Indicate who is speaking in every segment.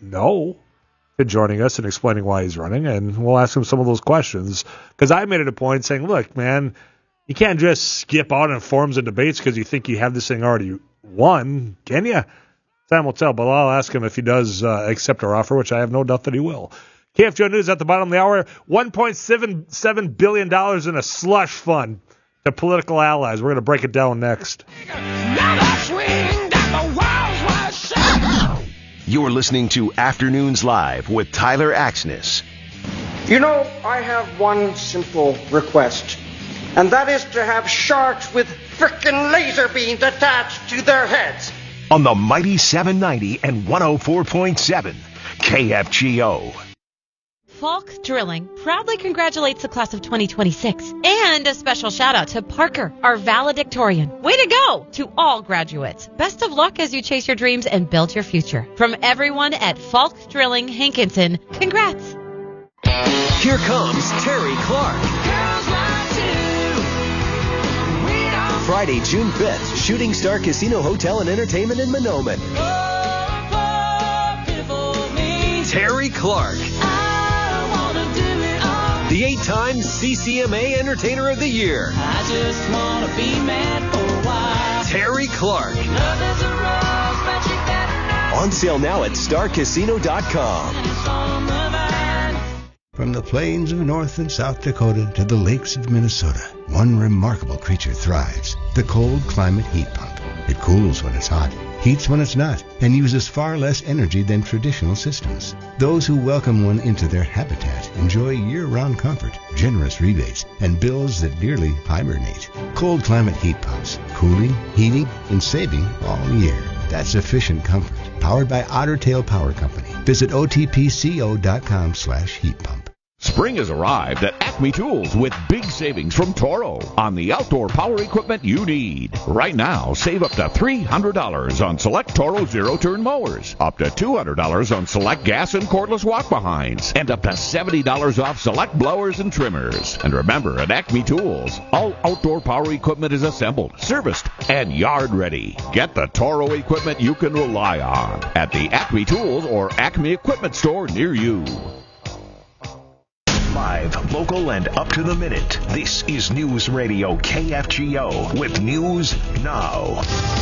Speaker 1: no to joining us and explaining why he's running, and we'll ask him some of those questions. Because I made it a point saying, look, man, you can't just skip out on forums and debates because you think you have this thing already won, can you? Time will tell, but I'll ask him if he does accept our offer, which I have no doubt that he will. KFGO News at the bottom of the hour, $1.77 billion in a slush fund to political allies. We're going to break it down next.
Speaker 2: You're listening to Afternoons Live with Tyler Axness.
Speaker 3: You know, I have one simple request, and that is to have sharks with frickin' laser beams attached to their heads.
Speaker 2: On the mighty 790 and 104.7 KFGO.
Speaker 4: Falk Drilling proudly congratulates the class of 2026. And a special shout out to Parker, our valedictorian. Way to go to all graduates. Best of luck as you chase your dreams and build your future. From everyone at Falk Drilling Hankinson, congrats.
Speaker 5: Here comes Terry Clark. Friday, June 5th, Shooting Star Casino Hotel and Entertainment in Monoman. Terry Clark. The 8-time CCMA Entertainer of the Year. I just want to be mad for a while. Terry Clark. On sale now at starcasino.com.
Speaker 6: From the plains of North and South Dakota to the lakes of Minnesota, one remarkable creature thrives, the cold climate heat pump. It cools when it's hot, heats when it's not, and uses far less energy than traditional systems. Those who welcome one into their habitat enjoy year-round comfort, generous rebates, and bills that nearly hibernate. Cold climate heat pumps, cooling, heating, and saving all year. That's efficient comfort, powered by Otter Tail Power Company. Visit otpco.com/heat pump.
Speaker 7: Spring has arrived at Acme Tools with big savings from Toro on the outdoor power equipment you need. Right now, save up to $300 on select Toro zero-turn mowers, up to $200 on select gas and cordless walk-behinds, and up to $70 off select blowers and trimmers. And remember, at Acme Tools, all outdoor power equipment is assembled, serviced, and yard-ready. Get the Toro equipment you can rely on at the Acme Tools or Acme Equipment store near you.
Speaker 2: Live, local, and up to the minute. This is News Radio KFGO with News Now.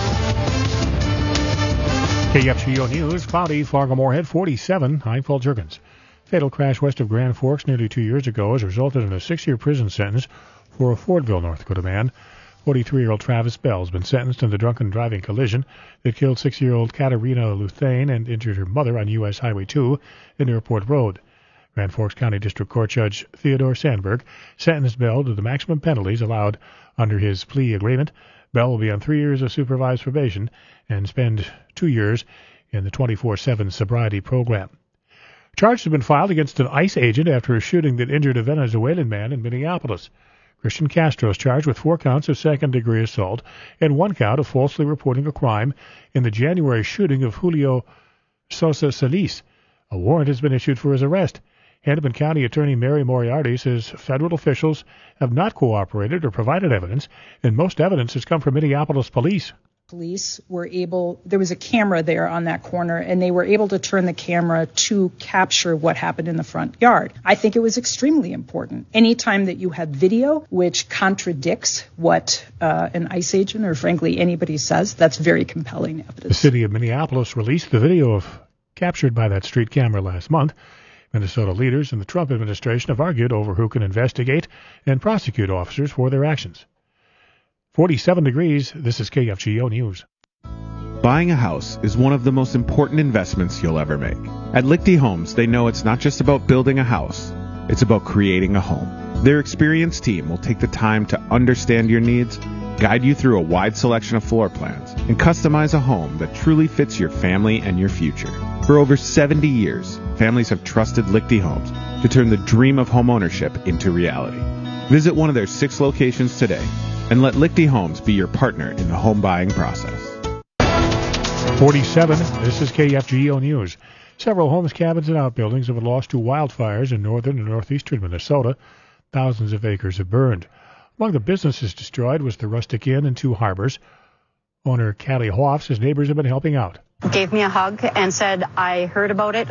Speaker 8: KFGO News, cloudy, Fargo-Moorhead, 47, I'm Paul Jurgens. Fatal crash west of Grand Forks nearly 2 years ago has resulted in a 6-year prison sentence for a Fordville, North Dakota man. 43-year-old Travis Bell has been sentenced in the drunken driving collision that killed 6-year-old Katarina Luthane and injured her mother on U.S. Highway 2 in Airport Road. Grand Forks County District Court Judge Theodore Sandberg sentenced Bell to the maximum penalties allowed under his plea agreement. Bell will be on 3 years of supervised probation and spend 2 years in the 24/7 sobriety program. Charges have been filed against an ICE agent after a shooting that injured a Venezuelan man in Minneapolis. Christian Castro is charged with 4 counts of second-degree assault and 1 count of falsely reporting a crime in the January shooting of Julio Sosa Solis. A warrant has been issued for his arrest. Hennepin County Attorney Mary Moriarty says federal officials have not cooperated or provided evidence, and most evidence has come from Minneapolis police.
Speaker 9: Police were able, there was a camera there on that corner, and they were able to turn the camera to capture what happened in the front yard. I think it was extremely important. Anytime that you have video which contradicts what an ICE agent or frankly anybody says, that's very compelling evidence.
Speaker 8: The city of Minneapolis released the video captured by that street camera last month. Minnesota leaders in the Trump administration have argued over who can investigate and prosecute officers for their actions. 47 degrees, this is KFGO News.
Speaker 10: Buying a house is one of the most important investments you'll ever make. At Lichty Homes, they know it's not just about building a house, it's about creating a home. Their experienced team will take the time to understand your needs, guide you through a wide selection of floor plans, and customize a home that truly fits your family and your future. For over 70 years, families have trusted Lichty Homes to turn the dream of homeownership into reality. Visit one of their 6 locations today and let Lichty Homes be your partner in the home buying process.
Speaker 8: 47, this is KFGO News. Several homes, cabins, and outbuildings have been lost to wildfires in northern and northeastern Minnesota. Thousands of acres have burned. Among the businesses destroyed was the Rustic Inn and 2 harbors. Owner Callie Hoff says neighbors have been helping out.
Speaker 11: Gave me a hug and said, I heard about it.